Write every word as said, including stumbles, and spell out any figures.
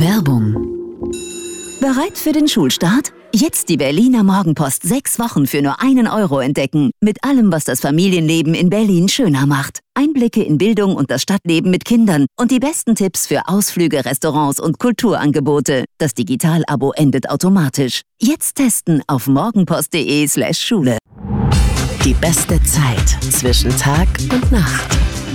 Werbung. Bereit für den Schulstart? Jetzt die Berliner Morgenpost sechs Wochen für nur einen Euro entdecken. Mit allem, was das Familienleben in Berlin schöner macht. Einblicke in Bildung und das Stadtleben mit Kindern und die besten Tipps für Ausflüge, Restaurants und Kulturangebote. Das Digital-Abo endet automatisch. Jetzt testen auf morgenpost.de slash Schule. Die beste Zeit zwischen Tag und Nacht.